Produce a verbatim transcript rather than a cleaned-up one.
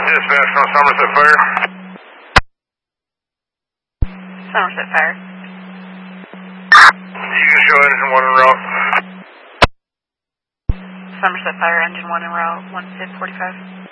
Dispatch from Somerset Fire. Somerset Fire. You can show engine one en route. Somerset Fire, engine one en route, one fifty forty-five.